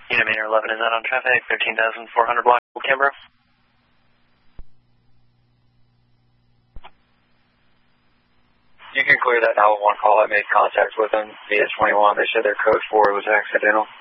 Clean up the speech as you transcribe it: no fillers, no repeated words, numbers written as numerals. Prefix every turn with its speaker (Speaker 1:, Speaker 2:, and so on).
Speaker 1: Unit Manor 11 is out on traffic, 13,400 block, Canberra.
Speaker 2: You can clear that 911 call. I made contact with them via 21. They said their code 4 was accidental.